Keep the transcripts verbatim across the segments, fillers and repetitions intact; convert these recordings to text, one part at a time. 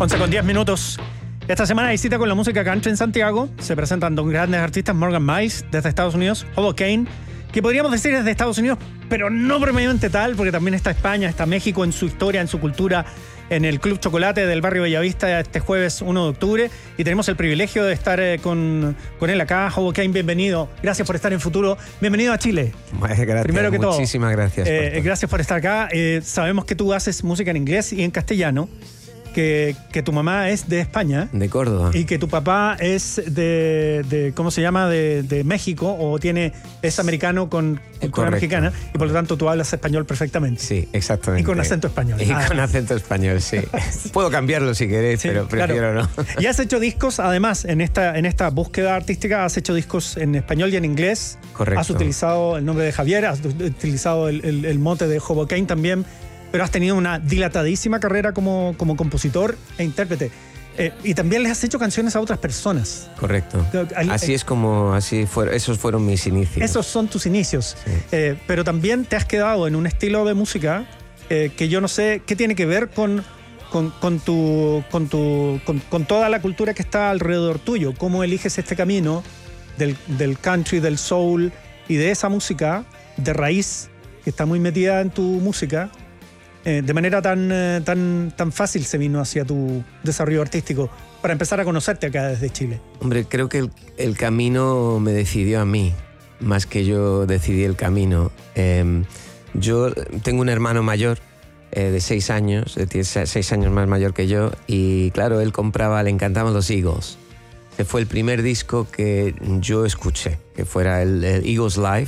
once con diez minutos. Esta semana hay cita con la música country en Santiago. Se presentan dos grandes artistas, Morgan Miles desde Estados Unidos, Hoboken, que podríamos decir es de Estados Unidos, pero no propiamente tal, porque también está España, está México en su historia, en su cultura, en el Club Chocolate del barrio Bellavista este jueves uno de octubre. Y tenemos el privilegio de estar eh, con, con él acá. Hoboken, bienvenido. Gracias por estar en Futuro. Bienvenido a Chile. Gracias, primero que todo. Muchísimas gracias. Eh, por gracias por estar acá. Eh, sabemos que tú haces música en inglés y en castellano. Que, que tu mamá es de España. De Córdoba. Y que tu papá es de, de ¿cómo se llama? De, de México, o tiene es americano con cultura mexicana, y por lo tanto tú hablas español perfectamente. Sí, exactamente. Y con acento español. Y ah. con acento español, sí. Puedo cambiarlo si queréis, sí, pero prefiero claro. no. Y has hecho discos, además, en esta, en esta búsqueda artística, has hecho discos en español y en inglés. Correcto. Has utilizado el nombre de Javier, has utilizado el, el, el mote de Hoboken también, pero has tenido una dilatadísima carrera como, como compositor e intérprete. Eh, y también les has hecho canciones a otras personas. Correcto. Así es como, así fueron, esos fueron mis inicios. Esos son tus inicios. Sí. Eh, pero también te has quedado en un estilo de música eh, que yo no sé qué tiene que ver con, con, con, tu, con, tu, con, con toda la cultura que está alrededor tuyo. ¿Cómo eliges este camino del, del country, del soul y de esa música de raíz que está muy metida en tu música? Eh, de manera tan, eh, tan, tan fácil se vino hacia tu desarrollo artístico para empezar a conocerte acá desde Chile. Hombre, creo que el, el camino me decidió a mí, más que yo decidí el camino. Eh, yo tengo un hermano mayor eh, de seis años, de seis años más mayor que yo, y claro, él compraba, le encantaban los Eagles. Ese fue el primer disco que yo escuché, que fuera el, el Eagles Live.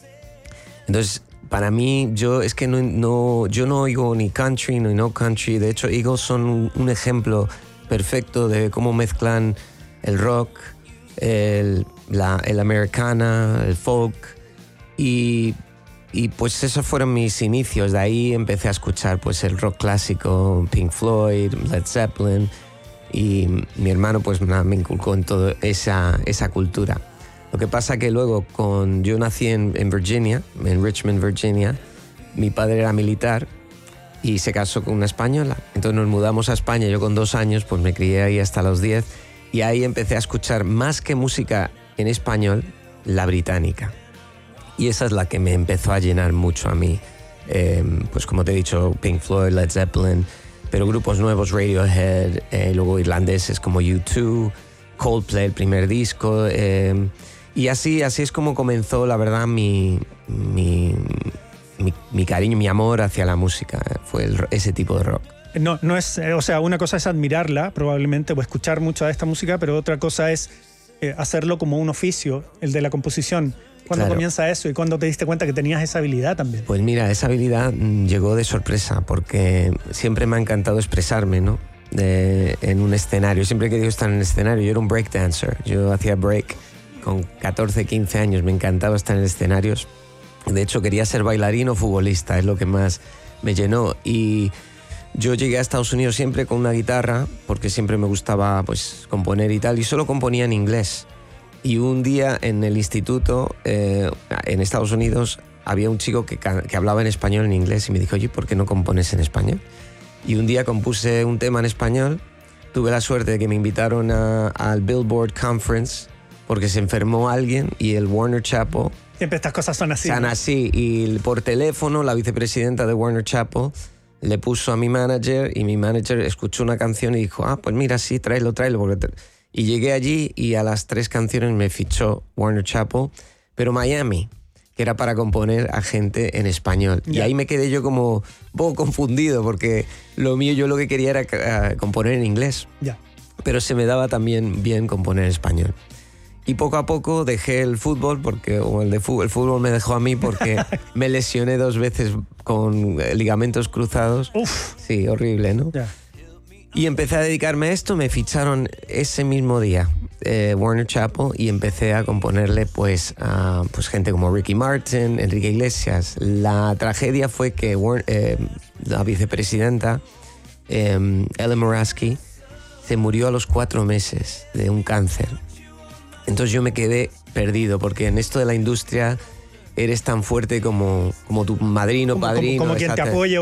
Entonces, para mí, yo es que no, no, yo no oigo ni country ni no country. De hecho, Eagles son un, un ejemplo perfecto de cómo mezclan el rock, el, la, el americana, el folk. Y, y pues esos fueron mis inicios. De ahí empecé a escuchar pues, el rock clásico, Pink Floyd, Led Zeppelin. Y mi hermano pues me inculcó en toda esa, esa cultura. Lo que pasa que luego, con, yo nací en, en Virginia, en Richmond, Virginia. Mi padre era militar y se casó con una española. Entonces nos mudamos a España. Yo con dos años pues me crié ahí hasta los diez. Y ahí empecé a escuchar más que música en español, la británica. Y esa es la que me empezó a llenar mucho a mí. Eh, pues como te he dicho, Pink Floyd, Led Zeppelin, pero grupos nuevos, Radiohead, eh, luego irlandeses como U dos, Coldplay, el primer disco... Eh, Y así, así es como comenzó, la verdad, mi, mi, mi, mi cariño, mi amor hacia la música. Fue el, ese tipo de rock. No, no es, o sea, una cosa es admirarla, probablemente, o escuchar mucho de esta música, pero otra cosa es eh, hacerlo como un oficio, el de la composición. ¿Cuándo Claro. comienza eso y cuándo te diste cuenta que tenías esa habilidad también? Pues mira, esa habilidad llegó de sorpresa, porque siempre me ha encantado expresarme, ¿no? De, en un escenario. Siempre he querido estar en el escenario. Yo era un breakdancer, yo hacía break. Con catorce, quince años me encantaba estar en escenarios. De hecho, quería ser bailarín o futbolista, es lo que más me llenó. Y yo llegué a Estados Unidos siempre con una guitarra, porque siempre me gustaba pues, componer y tal, y solo componía en inglés. Y un día en el instituto, eh, en Estados Unidos, había un chico que, que hablaba en español en inglés y me dijo, oye, ¿por qué no compones en español? Y un día compuse un tema en español. Tuve la suerte de que me invitaron a, al Billboard Conference, porque se enfermó alguien y el Warner Chappell... Siempre estas cosas son así. Son ¿no? así. Y por teléfono, la vicepresidenta de Warner Chappell le puso a mi manager y mi manager escuchó una canción y dijo, ah, pues mira, sí, tráelo, tráelo. Porque te... Y llegué allí y a las tres canciones me fichó Warner Chappell, pero Miami, que era para componer a gente en español. Yeah. Y ahí me quedé yo como un poco confundido, porque lo mío, yo lo que quería era uh, componer en inglés. Yeah. Pero se me daba también bien componer en español. Y poco a poco dejé el fútbol, porque, o el de fútbol, el fútbol me dejó a mí porque me lesioné dos veces con ligamentos cruzados. Uf. Sí, horrible, ¿no? Yeah. Y empecé a dedicarme a esto, me ficharon ese mismo día eh, Warner Chappell y empecé a componerle pues, a pues, gente como Ricky Martin, Enrique Iglesias. La tragedia fue que Warner, eh, la vicepresidenta eh, Ellen Moraski se murió a los cuatro meses de un cáncer. Entonces yo me quedé perdido, porque en esto de la industria eres tan fuerte como, como tu madrino, como, padrino. Como, como quien te apoya